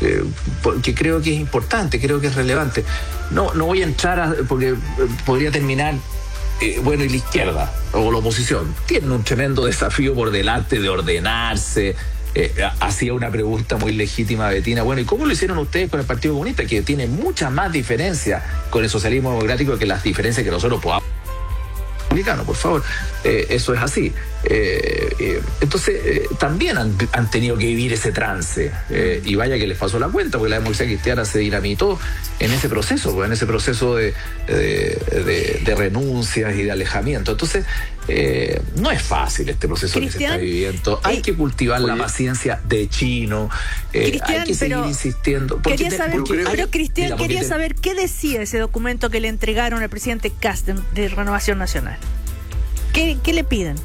porque creo que es importante, creo que es relevante. No voy a entrar porque podría terminar, bueno, y la izquierda o la oposición tienen un tremendo desafío por delante de ordenarse. Hacía una pregunta muy legítima Betina. Bueno, ¿y cómo lo hicieron ustedes con el Partido Comunista, que tiene muchas más diferencias con el socialismo democrático que las diferencias que nosotros podamos? Por favor, eso es así. Entonces, también han tenido que vivir ese trance, y vaya que les pasó la cuenta, porque la democracia cristiana se dinamitó en ese proceso, de renuncias y de alejamiento. Entonces, no es fácil este proceso que se está viviendo. Hay que cultivar la paciencia de chino, hay que seguir insistiendo. Cristian quería saber qué decía ese documento que le entregaron al presidente Kast de Renovación Nacional. ¿Qué le piden?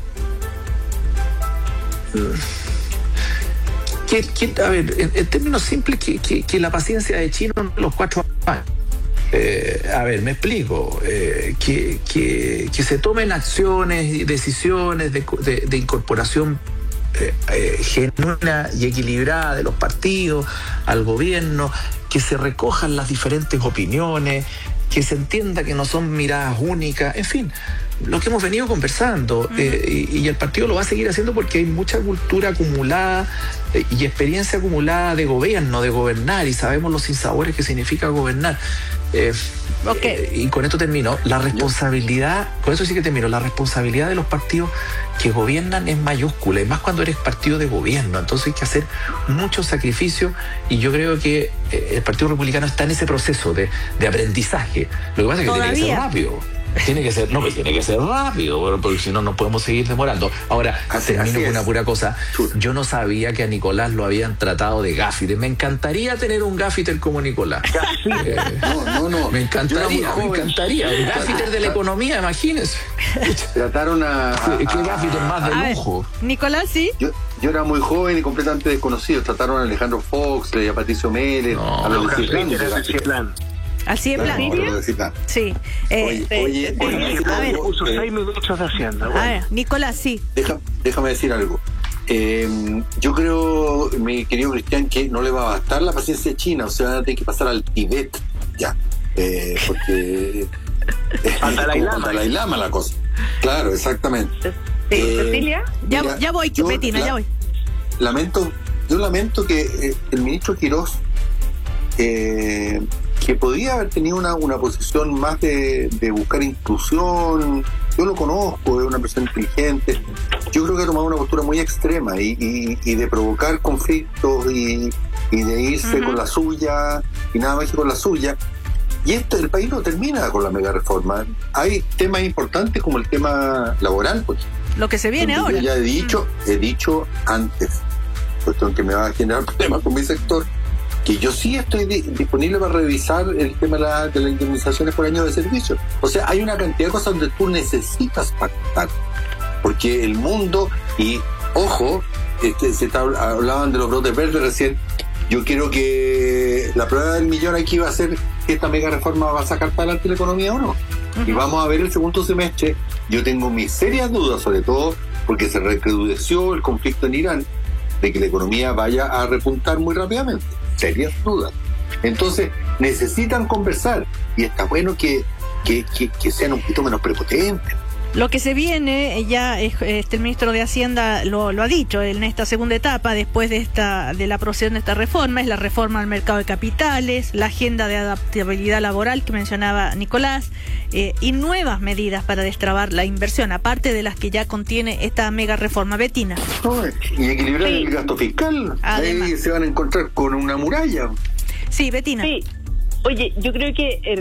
A ver, en términos simples, que la paciencia de Chino los 4 años. A ver, me explico. Que se tomen acciones y decisiones de incorporación genuina y equilibrada de los partidos al gobierno, que se recojan las diferentes opiniones, que se entienda que no son miradas únicas, en fin, lo que hemos venido conversando, y el partido lo va a seguir haciendo porque hay mucha cultura acumulada y experiencia acumulada de gobierno, de gobernar, y sabemos los sinsabores que significa gobernar. Y con esto termino. La responsabilidad de los partidos que gobiernan es mayúscula, y más cuando eres partido de gobierno. Entonces hay que hacer muchos sacrificios, y yo creo que el Partido Republicano está en ese proceso de aprendizaje. Lo que pasa es que tiene que ser rápido. Tiene que ser rápido, porque si no, no podemos seguir demorando. Ahora, termino con una pura cosa. Yo no sabía que a Nicolás lo habían tratado de gaffiter. Me encantaría tener un gaffiter como Nicolás. No. Me encantaría. Un gaffiter de la economía, imagínense. Trataron ¿Qué gaffiter más de lujo? Nicolás, sí. Yo era muy joven y completamente desconocido. Trataron a Alejandro Fox, a Patricio Mérez, a los de Ciplan. ¿Así en plan? Sí. Oye, a ver, puso 6 ministros de Hacienda. Bueno. A ver, Nicolás, sí. Déjame decir algo. Yo creo, mi querido Cristian, que no le va a bastar la paciencia china, o sea, tiene que pasar al Tibet, ya. Porque al Dalai Lama la cosa. Claro, exactamente. ¿Cecilia? Ya voy, Betina, ya voy. Yo lamento que el ministro Quirós, que podía haber tenido una posición más de buscar inclusión. Yo lo conozco, es una persona inteligente. Yo creo que ha tomado una postura muy extrema y de provocar conflictos y de irse con la suya y nada más que con la suya. Y el país no termina con la mega reforma. Hay temas importantes como el tema laboral, pues, lo que se viene ahora. Yo ya he dicho antes, cuestión que me va a generar problemas con mi sector, que yo sí estoy disponible para revisar el tema de las indemnizaciones por año de servicio. O sea, hay una cantidad de cosas donde tú necesitas pactar, porque el mundo, y ojo, hablaban de los brotes verdes recién. Yo quiero que la prueba del millón aquí va a ser que esta mega reforma va a sacar para adelante la economía o no. Y vamos a ver el segundo semestre. Yo tengo mis serias dudas, sobre todo porque se recrudeció el conflicto en Irán, de que la economía vaya a repuntar muy rápidamente. Serias dudas. Entonces necesitan conversar, y está bueno que sean un poquito menos prepotentes. Lo que se viene, ya el ministro de Hacienda lo ha dicho en esta segunda etapa, después de la aprobación de esta reforma, es la reforma al mercado de capitales, la agenda de adaptabilidad laboral que mencionaba Nicolás, y nuevas medidas para destrabar la inversión, aparte de las que ya contiene esta mega reforma. Betina. Y equilibrar el gasto fiscal. Además. Ahí se van a encontrar con una muralla. Sí, Betina. Sí. Oye, yo creo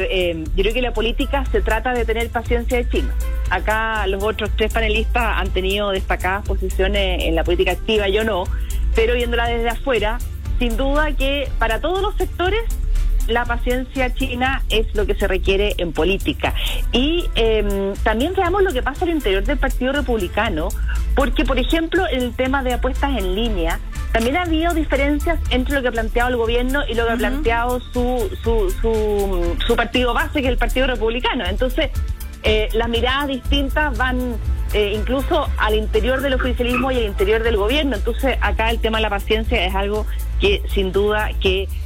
que la política se trata de tener paciencia de China. Acá los otros 3 panelistas han tenido destacadas posiciones en la política activa, yo no, pero viéndola desde afuera, sin duda que para todos los sectores la paciencia china es lo que se requiere en política. Y también veamos lo que pasa al interior del Partido Republicano, porque, por ejemplo, en el tema de apuestas en línea, también ha habido diferencias entre lo que ha planteado el gobierno y lo que ha planteado su partido base, que es el Partido Republicano. Entonces, las miradas distintas van incluso al interior del oficialismo y al interior del gobierno. Entonces, acá el tema de la paciencia es algo que, sin duda, que